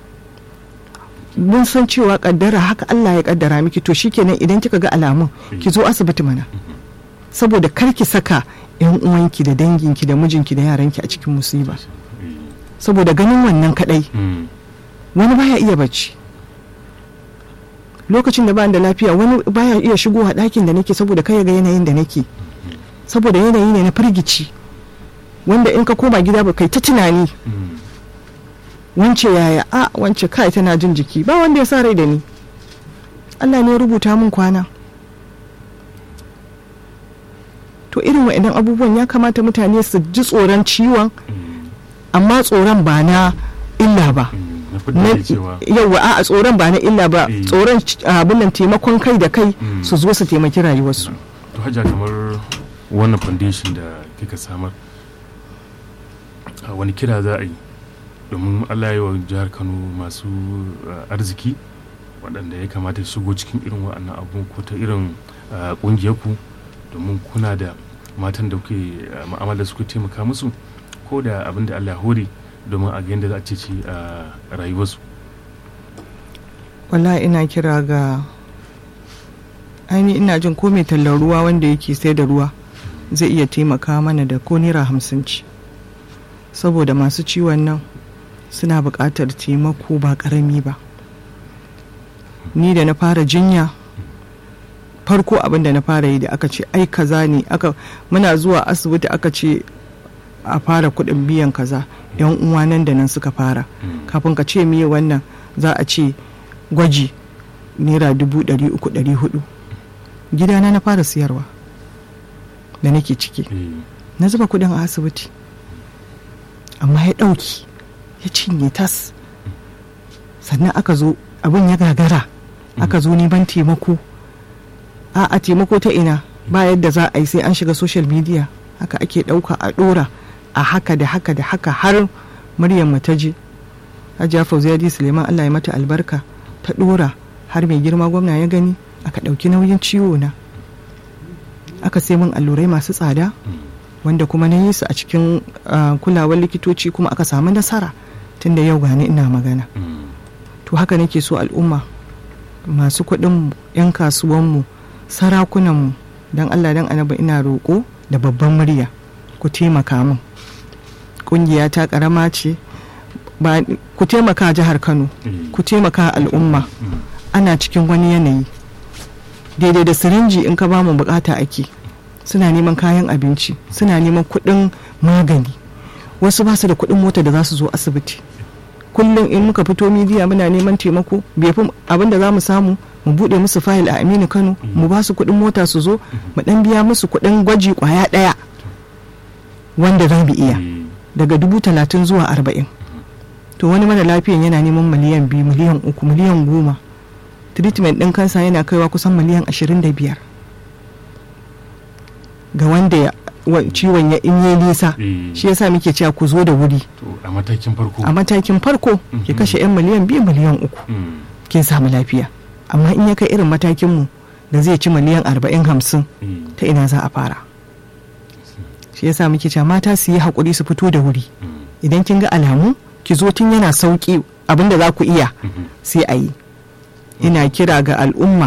mun san cewa kaddara haka Allah ya kaddara miki to shikenan idan kika ga alamun ki zo asibiti mana saboda kar ki saka yan uwanki da danginki da mijinki da yaranki a cikin musiba saboda ganin wannan kadai wani baya iya bacci lokacin da ba da lafiya wani baya iya shigo a ɗakin da nake saboda kai ga yanayin da nake saboda yanayi ne na firgici wanda in ka koma gida ba kai ta tunani wance yaya a wance kai tana jin jiki ba wanda ya sa rai da ni Allah ne ya rubuta min kwana to irin waɗannan abubuwan ya kamata mutane su ji tsoron ciwon amma tsoron ba na illa ba yawa a tsoron ba na illa ba tsoron abin nan taimakon kai da kai su zo su taimaki rayuwarsu. To hajja kamar wannan foundation da kika samar wani kira za a yi domin Allah ya yi wa jihar Kano masu arziki waɗanda ya kamata su shigo cikin irin waɗannan abu ko ta irin ƙungiyarku domin kuna da matan da kuke mu'amala suke taimaka musu ko da abin da Allah ya hore domin a ga yadda za a ce a rayuwarsu. Wallahi ina kira ga aini ina jin ko mai tallar ruwa wanda yake sai da ruwa zai iya taimaka mana da ko naira hamsin ci saboda masu ciwon nan suna buƙatar taimako ba ƙarami ba. Ni da na fara jinya farko abin da na fara yi da aka ce ai kaza ne aka muna zuwa asibiti aka ce a fara kuɗin biyan kaza yan uwa nan da nan suka fara kafin ka ce miye wannan za a ce gwaji naira dubu ɗari uku ɗari hudu gidana na fara siyarwa da nake ciki na zuba kuɗin a asibiti amma ya ɗauki ya cinye tas sannan aka zo abin ya gagara aka zo neman taimako a a taimako ta ina ba yadda za a yi sai an shiga social media haka ake ɗauka a ɗora a haka da haka da haka har Maryam mataji Hajiya Fauziyadi Suleiman Allah ya mata albarka ta ɗora har mai girma gwamna ya gani aka ɗauki nauyin ciwo na aka sai min allurai masu tsada wanda kuma na yi su a cikin kulawar likitoci kuma aka samu nasara tunda yau gani ina magana to haka nake so al'umma, masu kuɗinmu, 'yan kasuwanmu, sarakunanmu, don Allah don annabi ina roƙo da babban murya ku taimaka min. Ƙungiya ta ƙarama ce, ku taimaka jihar Kano, ku taimaka al'umma. Ana cikin wani yanayi, daidai da sirinji in ka ba mu bukata ake, suna neman kayan abinci, suna neman kuɗin magani, wasu ba su da kuɗin mota da za su zo asibiti. Kullum in muka fito midiya muna neman taimako, bai fi abin da za mu samu mu buɗe musu fayil a Aminu Kano, mu ba su kuɗin mota su zo, mu ɗan biya musu kuɗin gwaji ƙwaya ɗaya wanda za mu iya, daga dubu talatin zuwa arba'in. To wani mara lafiyan yana neman miliyan biyu, miliyan uku, miliyan goma. Treatment ɗin kansa yana kaiwa kusan miliyan ashirin da biyar ga wanda ciwon ya in yi nisa. Shi yasa muke cewa ku zo da wuri a matakin farko, a matakin farko ki kashe yan miliyan biyu, miliyan uku, kin samu lafiya. Amma in ya kai irin matakin mu da zai ci miliyan arba'in, hamsin, ta ina za a fara? Shi yasa muke cewa mata su yi haƙuri su fito da wuri. Idan kin ga alamu ki zo tun yana sauki, abinda za ku iya sai a yi. Ina kira ga al'umma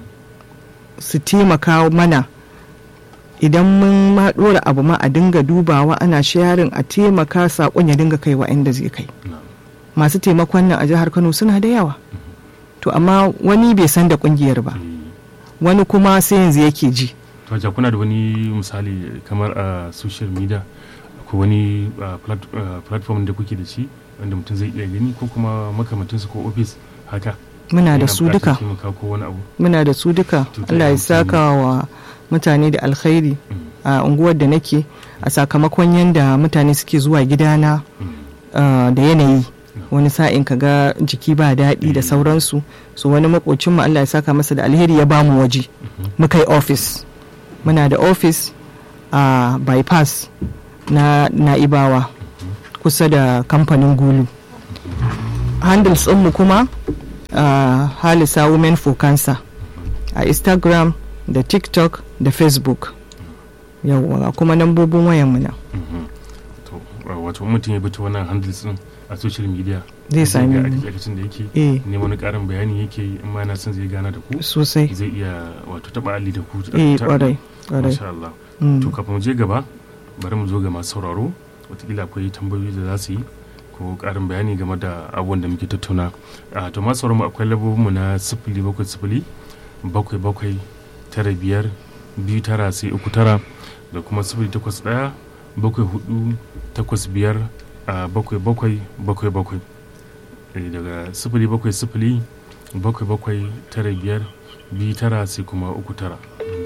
su taimaka mana, idan mun ma dora abu ma a dinga dubawa, ana sharing, a taimaka sakon ya dinga kai wa inda zai kai. Masu taimakon nan a jihar Kano suna da yawa, to amma wani bai san da kungiyar ba, wani kuma sai yanzu yake ji. To kuna da wani misali kamar a social media ko wani platform da kuke da shi wanda mutum zai iya gani, ko kuma makamantinsu ko office haka? Muna da su duka, muna da su duka. Allah ya saka wa mutane da alkhairi a unguwar da nake, a sakamakon yadda mutane suke zuwa gidana da yanayi, wani sa'in ka ga jiki ba daɗi da sauransu. So wani makocinmu Allah ya saka masa da alheri ya bamu waje, muka yi office. Muna da office a bypass na Na'ibawa kusa da kamfanin Gulu. Handles ɗinmu kuma Uh, Halisa Women for Cancer a Instagram da TikTok da Facebook. Yawwa kuma nambobin wayan mu nan. To wato mutum ya bi ta wannan handles din a social media zai sami a lokacin da yake ne wani karin bayani yake, in ma yana son zai gana da ku sosai, zai iya wato taba ali da ku. Eh kwarai kwarai. Masha Allah. To kafin mu je gaba, bari mu zo ga masu sauraro, wataƙila akwai tambayoyi da za su yi ko karin bayani game da abubuwan da muke tattauna. A to masu mu akwai labobinmu na sifili bakwai sifili bakwai bakwai tara biyar biyu tara sai uku tara, da kuma sifili takwas ɗaya bakwai hudu takwas biyar a bakwai bakwai bakwai bakwai, daga sifili bakwai sifili bakwai bakwai tara biyar biyu tara sai kuma uku tara.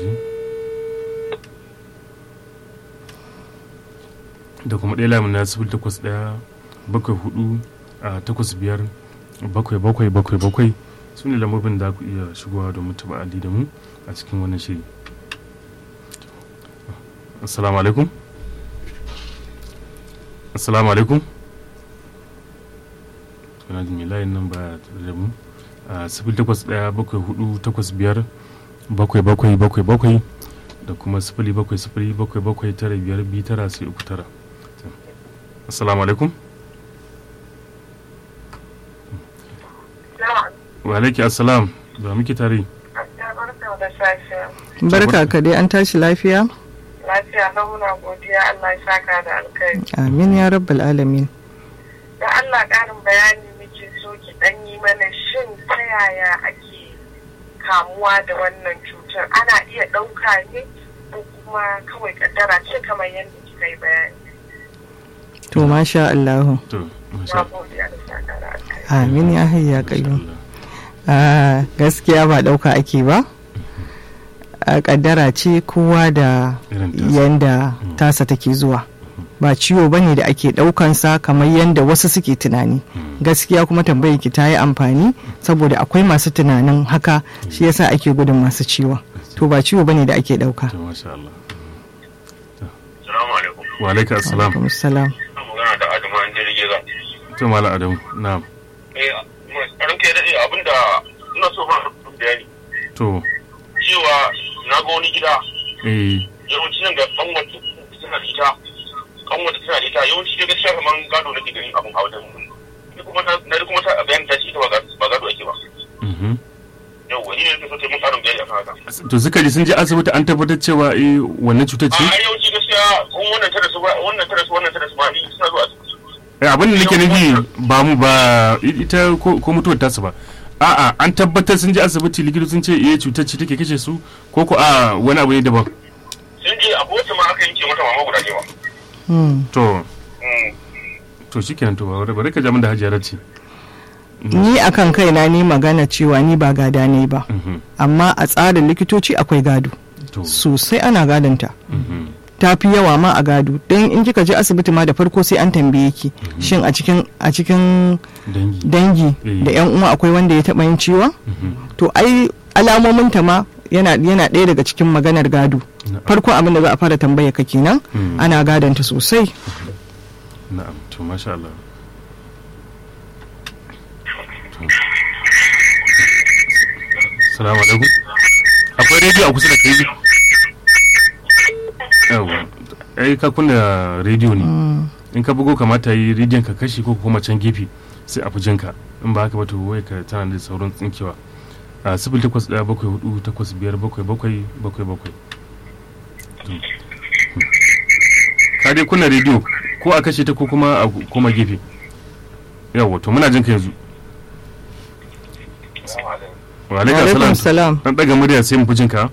Da kuma ɗaya lamun na sifili takwas ɗaya bakwai hudu a takwas biyar bakwai bakwai bakwai bakwai, su ne lambobin da ku iya shigowa domin taɓa ali da mu a cikin wannan shiri. Assalamu alaikum. Assalamu alaikum. Kuna jin layin nan ba da mu a sifili takwas ɗaya bakwai hudu takwas biyar bakwai bakwai bakwai bakwai, da kuma sifili bakwai sifili bakwai bakwai tara biyar biyu tara sai uku tara. Assalamu alaikum. Wa alaiki assalam, da muke tare. Barka ka dai, an tashi lafiya? Lafiya, muna godiya, Allah ya saka da alkai. Amin ya rabbal alamin. Da Allah ƙarin bayani muke so ki dan yi mana, shin ta yaya ake kamuwa da wannan cutar? Ana iya ɗauka ne ko kuma kawai kaddara ce kamar yadda kika yi bayani? To masha Allah. To masha Allah. Amin ya hayya kayyum. Uh, gaskiya ba ɗauka ake ba, a kaddara ce, kowa da yanda tasa take zuwa, ba ciwo bane da ake ɗaukansa kamar yanda wasu suke tunani. Gaskiya kuma tambayar ki ta yi amfani, saboda akwai masu tunanin haka, shi yasa ake gudun masu ciwon. To ba ciwo bane da ake ɗauka. Wa alaika assalam. Wa assalam. Magana da Adamu an jirgiza. To mala Adamu, na'am. Ranke da abinda ina so ba bayani. To. Cewa na ga wani gida. Eh. Yawanci nan da kan wata tana ita. Kan wata tana ita yawanci da gaskiya kaman gado nake ganin abun a wajen mu. Ni kuma na kuma ta bayan ta ci ta ba yake ba. Yawwa ni ne nake so ta mun karin bayani akan haka. To suka ji sun je asibiti an tabbatar cewa eh wannan cutar ce? A yawanci gaskiya wannan ta da su wannan ta da su wannan ta da su ma ni suna zuwa asibiti. Eh abin da nake nufi ba mu ba ita ko ko mutuwar tasu ba. A'a an tabbatar sun je asibiti likita sun ce eh cutar ce take kace su ko ko a wani abu ne daban. Sun je a kowace ma aka yanke mata mama guda ɗaya Mm. To to shikenan to ba bari ka ja min da Hajiya ce. Ni akan kaina ni magana cewa ni ba gada ne ba, amma a tsarin likitoci akwai gado To. sosai, ana gadonta. Mhm. Ta fi yawa ma a gado, don in kika je asibiti ma da farko sai an tambaye ki shin a cikin a cikin Dangi. dangi Eh. da yan uwa akwai wanda ya taba yin ciwon. To ai alamominta ma yana yana ɗaya daga cikin maganar gado. Na'am. Farko abin da za a fara tambaya ka kenan, Mm. ana gadonta sosai. Na'am to masha Allah. To. Assalamu alaikum. Akwai rediyo a kusa da kai? Yawa. Ai ka kunna rediyo ne. In ka bugo kamata yi rediyon ka kashi ko kuma can gefe sai a fujinka. In ba haka ba to wai ka tana da sauran tsinkewa. A sifil takwas ɗaya bakwai hudu takwas biyar bakwai bakwai bakwai bakwai. To. Ka dai kunna rediyo ko a kashe ta ko kuma a koma gefe. Yawa to muna jin ka yanzu. Wa alaikum Alaikum salam. salam. Dan daga murya sai mu fujin ka.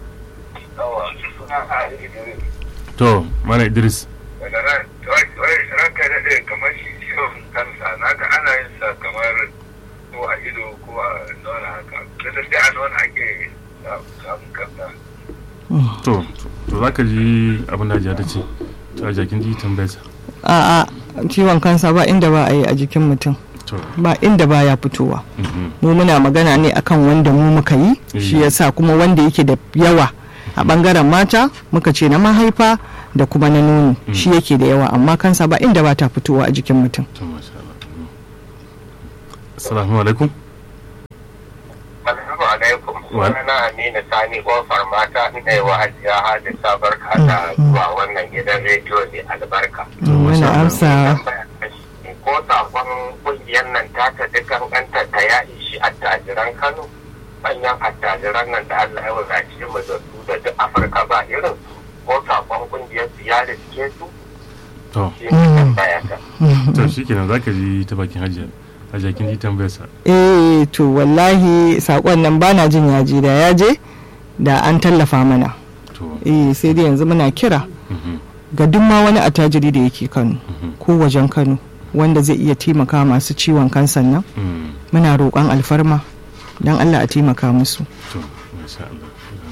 To Malam Idris. daga nan ranka daɗe kamar shi ciwon kansa naka ana yin sa kamar ko a ido ko a nuna haka da sai a nuna ake samun kansa. To to zaka ji abin da Hajiya ta ce. To Hajiya kin ji tambayar sa. A'a, ciwon kansa ba inda ba a yi a jikin mutum, To. ba inda ba ya fitowa. Mhm. Mu muna magana ne akan wanda mu muka yi, shi yasa kuma wanda yake da yawa a bangaren mata muka ce na mahaifa da kuma na nono, shi yake da yawa, amma kansa ba inda ba ta fitowa a jikin mutum. To masha Allah. Mhm. Assalamu alaikum. Assalamu alaikum. Wa- Sunana Aminu Sani Kofar Mata ina yi wa Hajiya Hadisa barka da zuwa wannan gidan rediyo ne albarka. Muna amsa. Ko sakon kungiyar nan taka dukkan ɗanta ta ya ishi attajiran Kano, manyan attajiran nan da Allah ya wadace mu da su da duk Afirka ba irin su, ko sakon kungiyar su ya riske su, To shi ne tambaya ta. to shikenan zaka ji ta bakin Hajiya. Hajiya kin ji tambayar sa. Eh to wallahi sakon nan bana jin yaje da yaje da an tallafa mana. To. Eh sai dai yanzu muna kira Mhm. ga duk ma wani attajiri da yake Kano ko wajen Kano wanda zai iya taimaka masu ciwon kansan nan, Mm. muna roƙon alfarma don Allah a taimaka musu. To masha Allah.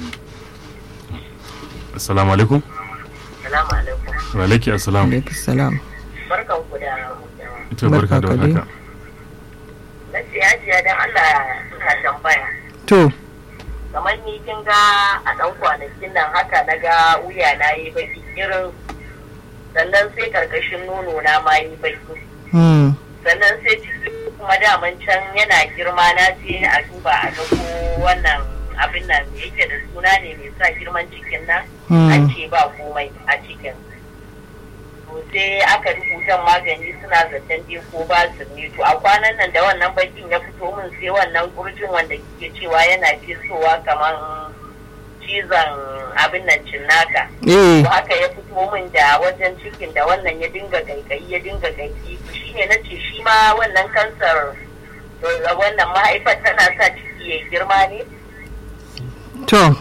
Assalamu alaikum. Salamu alaikum. Wa alaikum assalam. Alaikum salam. Barkan ku da To barka da Barka ka dai. warhaka. na siyajiya don Allah suna tambaya. To, Kamar ni kin ga a ɗan kwanakin nan haka na ga wuya na yi baki irin, sannan sai karkashin nono na ma yi baki. hmm, Sannan sai ciki kuma daman can yana girma na je a duba a ga ko wannan abin nan me yake da suna ne mai sa girman cikin nan, Hmm. an ce ba komai a cikin. To sai aka rubuta magani suna zaton dai ko ba su ne. To a kwanan nan da wannan bakin ya fito min sai wannan kurjin wanda kike cewa yana fesowa kamar cizon abin nan cinnaka. eh, To haka ya fito min da wajen cikin da wannan ya dinga kaikayi ya dinga kaikayi. To shine na ce shi ma wannan kansar eh, wannan mahaifar tana sa ciki ya girma ne. to,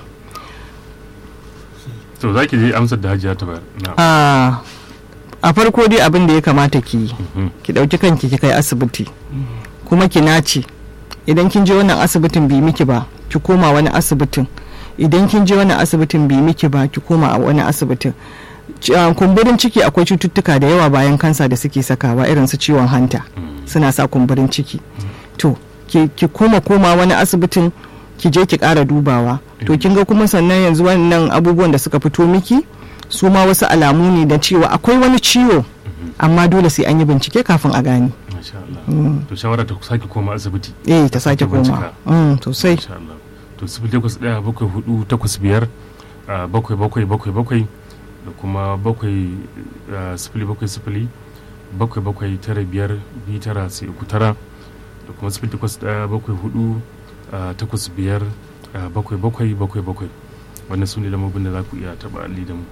To zaki ji amsar da Hajiya ta bayar. Na'am. a a farko dai abin da ya kamata ki yi, Mhm. ki ɗauki kanki ki kai asibiti, kuma ki nace. Idan kin je wannan asibitin bai miki ba, ki koma wani asibitin. Idan kin je wannan asibitin bai miki ba, ki koma a wani asibitin. Ci- ah, kumburin ciki akwai cututtuka da yawa bayan kansa da suke sakawa, irin su ciwon hanta suna sa kumburin ciki. To ki ki koma koma wani asibitin, ki je ki ƙara dubawa. To kin ga kuma sannan yanzu wannan abubuwan da suka fito miki su ma wasu alamu ne da cewa akwai wani ciwo, amma dole sai an yi bincike kafin a gane. Masha Allah. To shawara ta sake koma asibiti. Eh ta sake Ta bincika. koma. Mm, sosai. Masha Allah. To sifili takwas ɗaya bakwai hudu takwas biyar ah, bakwai bakwai bakwai bakwai da kuma bakwai ah, sifili bakwai sifili bakwai bakwai tara biyar biyu tara sai uku tara da da kuma sifili takwas ɗaya bakwai hudu takwas biyar bakwai bakwai bakwai bakwai. Wannan su ne lamobin da za ku iya taɓa alli da mu.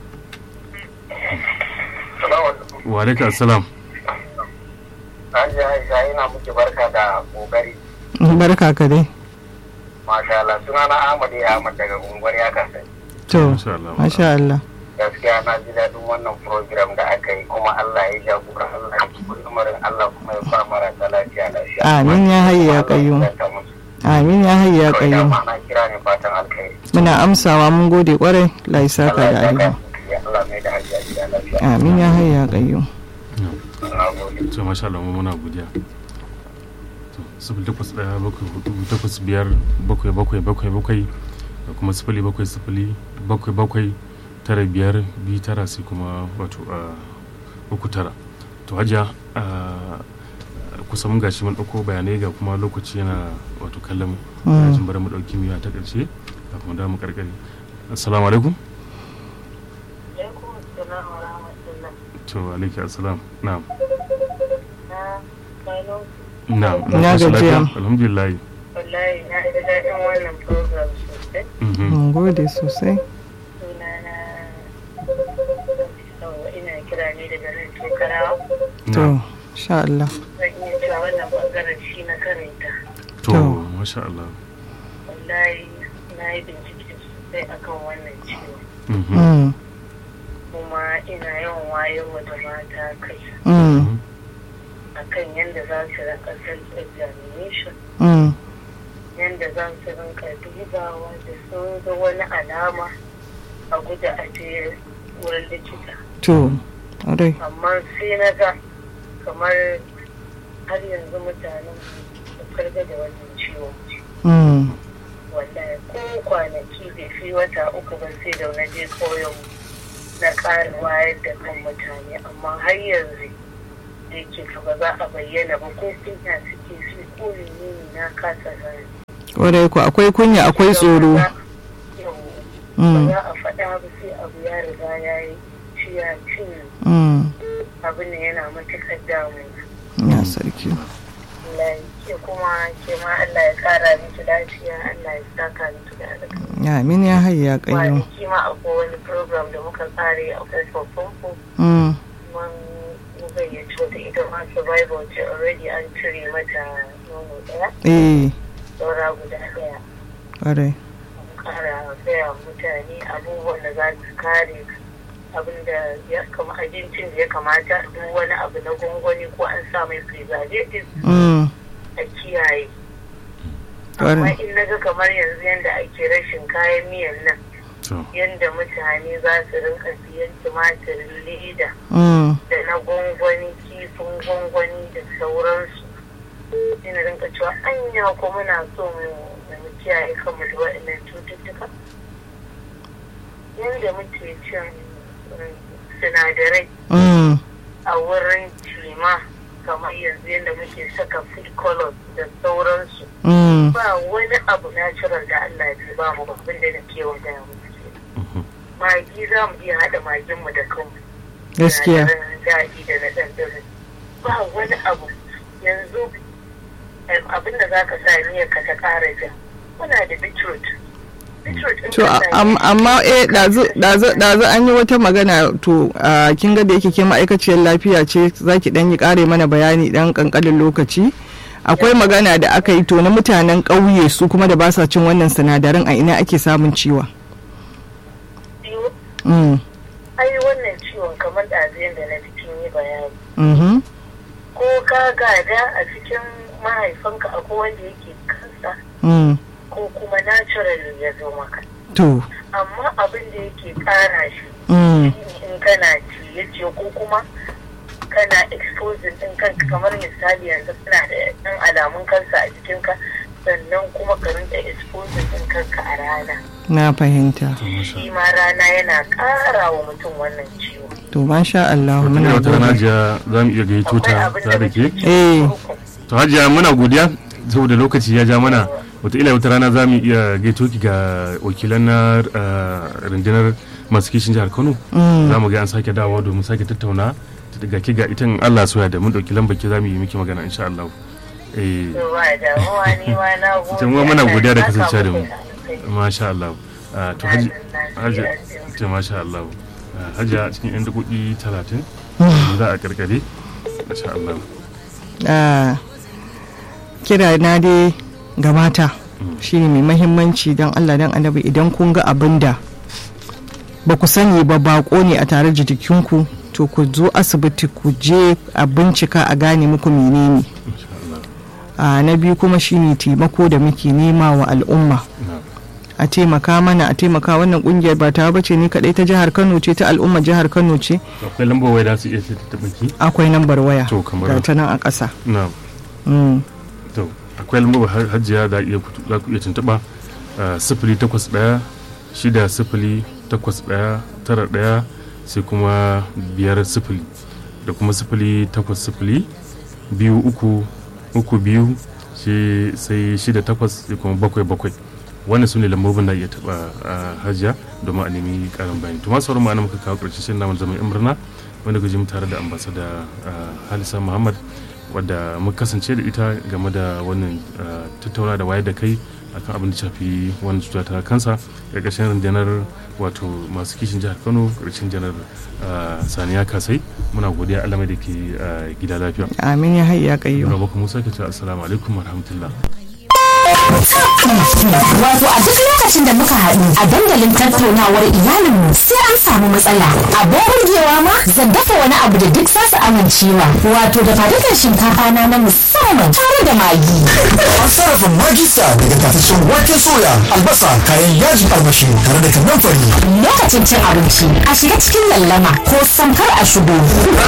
Wa alaikum assalam. Hajiya Aisha ina muke barka da kokari. Barka ka dai. Masha Allah, sunana Ahmad ya Ahmad daga unguwar ya kasai. To, masha Allah. Gaskiya na ji daɗin wannan program da aka yi kuma Allah ya jagora, Allah ya ci lamarin Allah kuma ya ba marasa lafiya lafiya. Amin ya hayya ya qayyum. Amin ya hayya ya qayyum. Na kira ne fatan alkhairi. Muna amsawa mun gode kwarai, Allah ya saka da alheri. Allah mai da hajiya gida lafiya. Amin ya hayya ya qayyum. To masha Allah mu muna godiya. To sifili takwas ɗaya bakwai hudu takwas biyar bakwai bakwai bakwai bakwai da kuma sifili bakwai sifili bakwai bakwai tara biyar biyu tara sai kuma wato uku tara. To hajiya kusa mun gashi mun ɗauko bayanai ga kuma lokaci yana wato kallon yajin bari mu ɗauki miya ta ƙarshe kafin mu dawo mu karkare. Assalamu alaikum. To alaikum assalam. Na'am. Na'am. Na gajiya. Alhamdulillah. Wallahi na ji daɗin wannan program sosai. Mun gode sosai. Sunana ina kira ne daga nan Tokarawa. To, insha Allah. Zan iya cewa wannan bangaren shi na karanta. To, masha Allah. Wallahi na yi bincike sosai akan wannan ciwo. Mm. Kuma ina yawan wayarwa da mata kai. Mm. Akan yadda za su rinka self-examination. Mm. Yadda za su rinka dubawa da sun ga wani alama a guda a je wurin likita. To, alright. Amma sai na ga kamar har yanzu mutanen su farga da wannan ciwon. Mm. Wallahi ko kwanaki bai fi wata uku ba sai da na je koyon na ƙara wayar da kan mutane, amma har yanzu da ke ba za a bayyana ba ko kunya suke fi ko ne na kasa gani. Kwarai ku akwai kunya akwai tsoro. Ba za a faɗa ba sai abu ya riga ya yi ciya cin abin da yana matuƙar damu. Ya sarki. Ke kuma ke ma Allah ya kara miki lafiya, Allah ya saka miki da alƙa. Amin ya hayya qayyum. Kwanaki ma akwai wani program da muka tsare a kofar famfo. Mm. Mun gayyaci wata ita ma survival ce already an cire mata nono ɗaya. Eh. Saura guda ɗaya. Kwarai. Kara gaya mutane abubuwan da za su kare abin da ya kama abincin da ya kamata, duk wani abu na gwangwani ko an sa mai preservative a kiyaye. Amma in naga kamar yanzu yadda ake rashin kayan miyan nan, yadda mutane za su rinka siyan tumatirin leda da na gwangwani, kifin gwangwani da sauransu, ina rinka cewa anya ko muna so mu kiyaye kanmu da waɗannan cututtuka. Yadda muke cin sinadarai a wurin cima kamar yanzu yadda muke saka food colors da sauransu, ba wani abu natural da Allah ya ba mu babban da na kewa da mu. Magi za mu iya haɗa maginmu da kanmu. Gaskiya. Daɗi da na ɗanɗano. Ba wani abu yanzu abin da za ka sa miyar ka ta ƙara ja. Muna da beetroot. To amma eh ɗazu an yi wata magana to kin ga da yake ke ma'aikaciyar lafiya ce zaki dan yi kare mana bayani dan kankanin lokaci. Akwai magana da aka yi to na mutanen ƙauye su kuma da ba sa cin wannan sinadaran a ina ake samun ciwon. Ai wannan ciwon kamar ɗazu da na cikin yi bayani. Ko ka gada a cikin mahaifanka akwai wanda yake kansa. Ko kuma natural ya zo maka. To. Amma abin da yake kara shi in kana ciye-ciye ko kuma kana exposing din kanka, kamar misali yanzu kana da ɗan alamun kansa a jikinka, sannan kuma ka rinka exposing din kanka a rana. Na fahimta. Shi ma rana yana kara wa mutum wannan ciwo. To masha Allah muna godiya. Wata Hajiya za mu iya gaito ta za da ke. Eh. To Hajiya muna godiya saboda lokaci ya ja mana. Wataƙila wata rana za mu iya gaito ki ga wakilan na rundunar masu kishin jihar Kano. Za mu ga an sake dawowa domin sake tattauna ga ki ga itan Allah soya da mun ɗauki lambar ki za mu yi miki magana insha Allah. eh to ba damuwa ni ma na gode. tun wa muna godiya da Allah ya kasancewa da mu saka masha Allah. Ah, to haji haji lafiya. to masha Allah. Ah, hajiya a cikin yan daƙoƙi talatin za a karkare masha Allah. Ah, kira na dai ga mata shi ne mai mahimmanci don Allah don annabi idan kun ga abin da ba ku sani ba bako ne a tare da jikinku to ku zo asibiti ku je a bincika a gane muku menene. Masha Allah. Ah, na biyu kuma shine taimako da muke nema wa al'umma Na'am. a taimaka mana a taimaka wannan kungiyar ba ta bace ni kadai ta jihar Kano ce ta al'umma jihar Kano ce akwai lambar waya da su iya tattaɓa ki. akwai nambar waya To, kamar- ga ta nan a ƙasa. Na'am. Mm. To akwai lambar har- hajiya da iya kutu- za ku iya tuntuɓa ah, sifili takwas ɗaya shida sifili takwas ɗaya tara ɗaya sai kuma biyar sifili da kuma sifili takwas sifili biyu uku uku biyu sai sai shida takwas sai kuma bakwai bakwai. wannan su ne lambobin da iya taɓa ah, hajiya domin a nemi ƙarin bayani. To masu sauran ma'ana muka kawo ƙarshen shirin namun zaman yan murna wanda guji mu tare da ambasada ah, Halisa Muhammad wadda muka kasance da ita game da wannan ah, tattauna da wayar da kai akan abin da shafi wannan cuta ta kansa ƙarƙashin rundunar wato masu kishin jihar Kano ƙarshen janar ah, Saniya Kasai. Muna godiya Allah mai da ke ah, gida lafiya. Amin ya hayya kayyo. Rabu Musa ke ce assalamu alaikum wa rahmatullah. Wato a duk lokacin da muka haɗu a dandalin tattaunawar iyalinmu sai an samu matsala. Abin burgewa ma zan dafa wani abu da duk za su amincewa. Wato da fadukan shinkafa na na musamman tare da magi. An sarrafa magisa daga tafashin wake soya, albasa, kayan yajin armashi tare da kannan fari. Lokacin cin abinci a shiga cikin lallama ko samkar a shigo.